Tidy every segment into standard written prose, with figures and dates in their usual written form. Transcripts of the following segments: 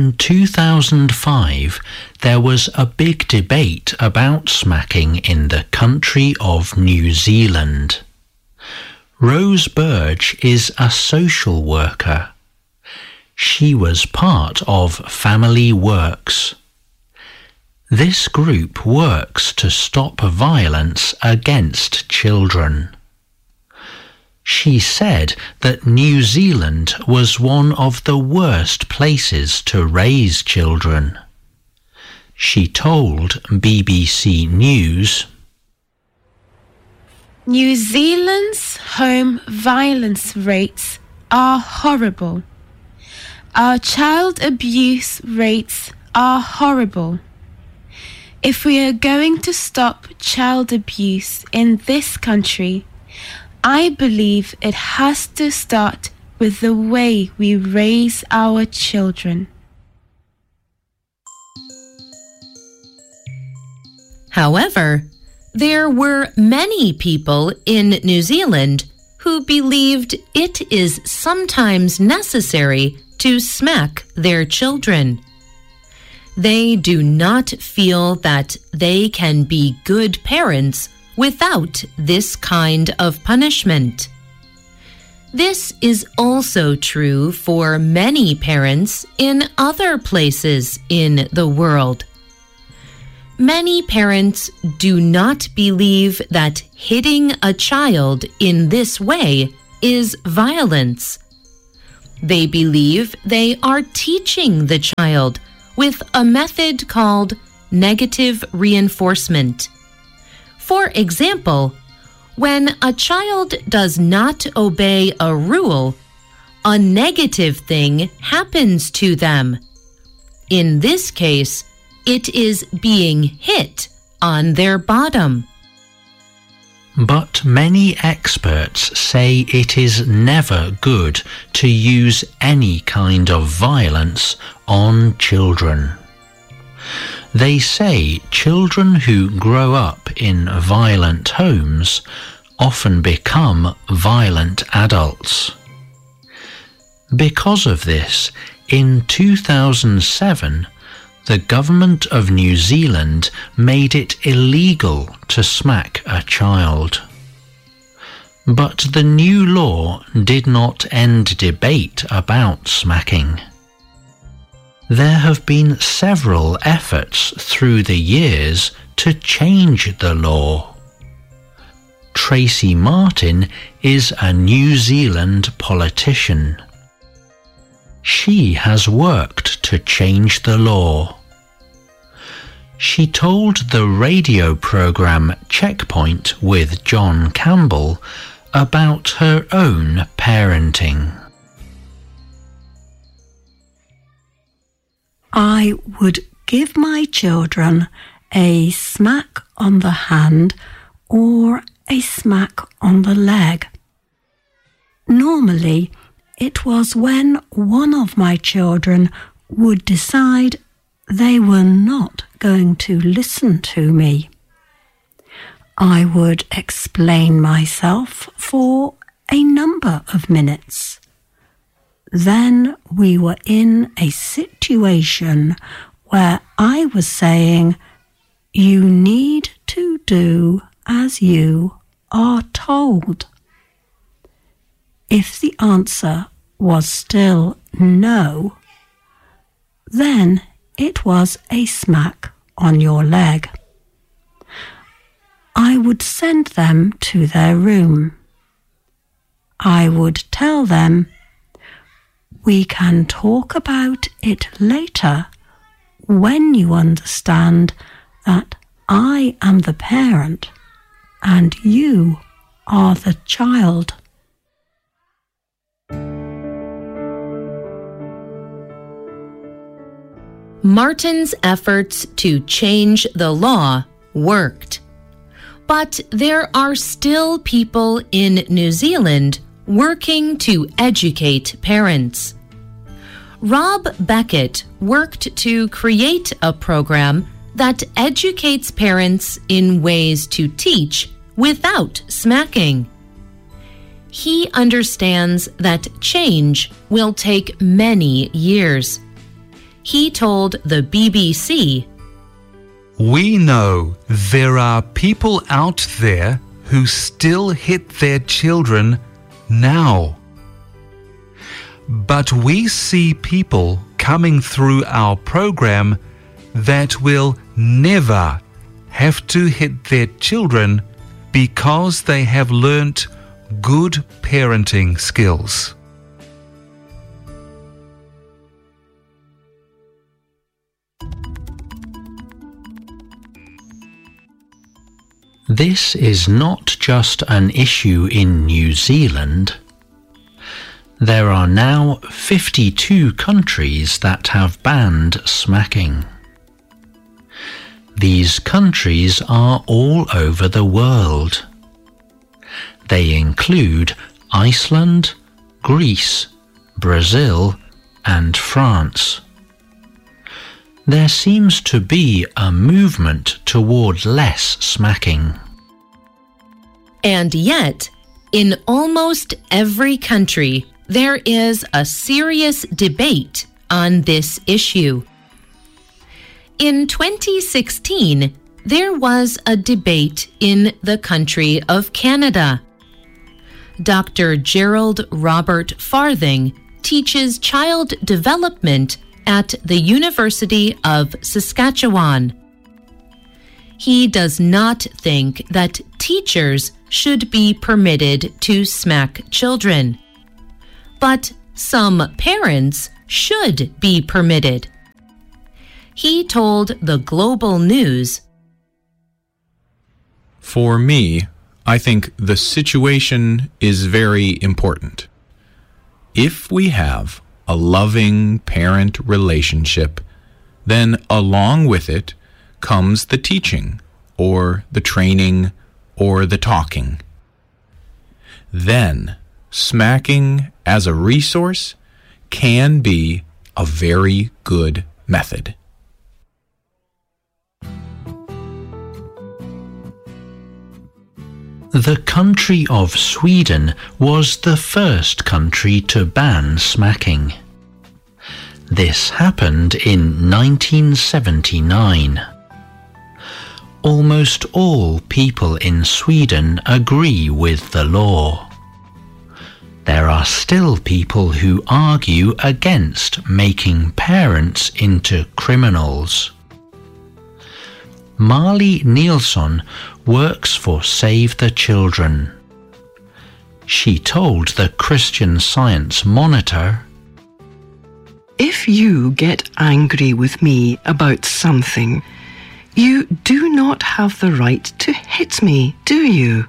In 2005, there was a big debate about smacking in the country of New Zealand. Rose Burge is a social worker. She was part of Family Works. This group works to stop violence against children. She said that New Zealand was one of the worst places to raise children. She told BBC News, New Zealand's home violence rates are horrible. Our child abuse rates are horrible. If we are going to stop child abuse in this country, I believe it has to start with the way we raise our children. However, there were many people in New Zealand who believed it is sometimes necessary to smack their children. They do not feel that they can be good parents without this kind of punishment. This is also true for many parents in other places in the world. Many parents do not believe that hitting a child in this way is violence. They believe they are teaching the child with a method called negative reinforcement. For example, when a child does not obey a rule, a negative thing happens to them. In this case, it is being hit on their bottom. But many experts say it is never good to use any kind of violence on children. They say children who grow up in violent homes often become violent adults. Because of this, in 2007, the government of New Zealand made it illegal to smack a child. But the new law did not end debate about smacking. There have been several efforts through the years to change the law. Tracy Martin is a New Zealand politician. She has worked to change the law. She told the radio program Checkpoint with John Campbell about her own parenting. I would give my children a smack on the hand or a smack on the leg. Normally, it was when one of my children would decide they were not going to listen to me. I would explain myself for a number of minutes. Then we were in a situation where I was saying, "You need to do as you are told." If the answer was still no, then it was a smack on your leg. I would send them to their room. I would tell them, "We can talk about it later when you understand that I am the parent and you are the child." Martin's efforts to change the law worked. But there are still people in New Zealand working to educate parents. Rob Beckett worked to create a program that educates parents in ways to teach without smacking. He understands that change will take many years. He told the BBC, "We know there are people out there who still hit their children now. But we see people coming through our program that will never have to hit their children because they have learnt good parenting skills." This is not just an issue in New Zealand. There are now 52 countries that have banned smacking. These countries are all over the world. They include Iceland, Greece, Brazil, and France. There seems to be a movement toward less smacking. And yet, in almost every country, there is a serious debate on this issue. In 2016, there was a debate in the country of Canada. Dr. Gerald Robert Farthing teaches child development at the University of Saskatchewan. He does not think that teachers should be permitted to smack children, but some parents should be permitted. He told the Global News, "For me, I think the situation is very important. If we have a loving parent relationship, then along with it comes the teaching or the training or the talking. Then smacking as a resource can be a very good method." The country of Sweden was the first country to ban smacking. This happened in 1979. Almost all people in Sweden agree with the law. There are still people who argue against making parents into criminals. Marley Nilsson works for Save the Children. She told the Christian Science Monitor, "If you get angry with me about something, you do not have the right to hit me, do you?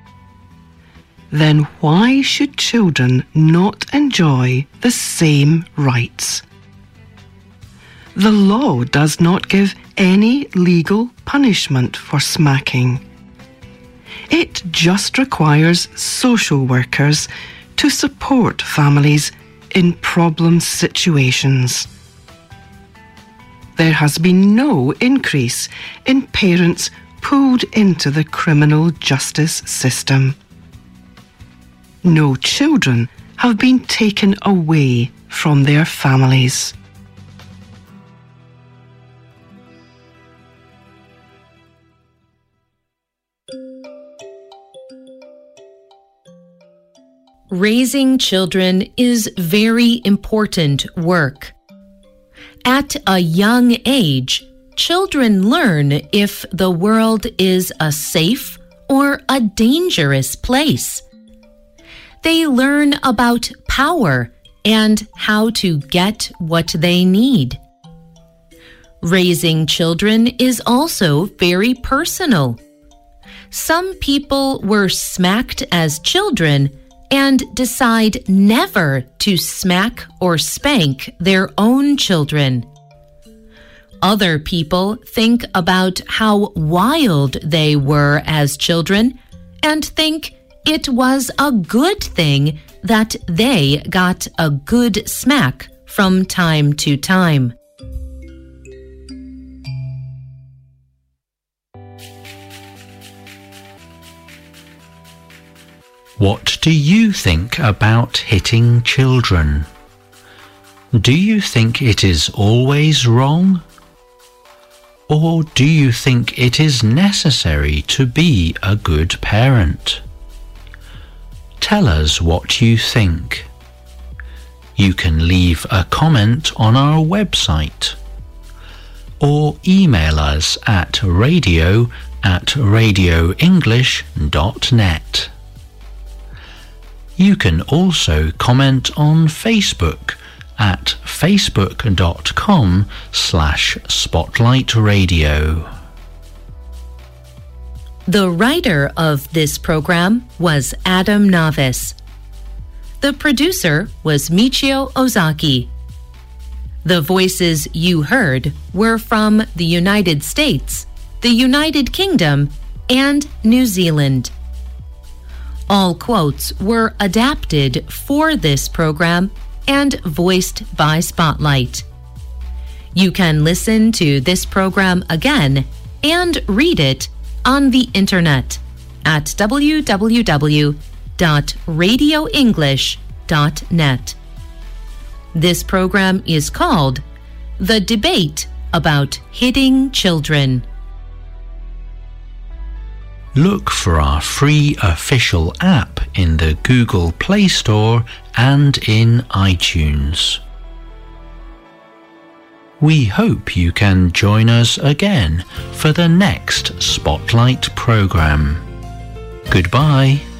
Then why should children not enjoy the same rights? The law does not give any legal punishment for smacking. It just requires social workers to support families in problem situations. There has been no increase in parents pulled into the criminal justice system. No children have been taken away from their families." Raising children is very important work. At a young age, children learn if the world is a safe or a dangerous place. They learn about power and how to get what they need. Raising children is also very personal. Some people were smacked as children and decide never to smack or spank their own children. Other people think about how wild they were as children and think it was a good thing that they got a good smack from time to time. What do you think about hitting children? Do you think it is always wrong? Or do you think it is necessary to be a good parent? Tell us what you think. You can leave a comment on our website or email us at radio@radioenglish.net. You can also comment on Facebook at facebook.com/spotlightradio. The writer of this program was Adam Navis. The producer was Michio Ozaki. The voices you heard were from the United States, the United Kingdom, and New Zealand. All quotes were adapted for this program and voiced by Spotlight. You can listen to this program again and read it on the internet at www.radioenglish.net. This program is called The Debate About Hitting Children. Look for our free official app in the Google Play Store and in iTunes. We hope you can join us again for the next Spotlight program. Goodbye.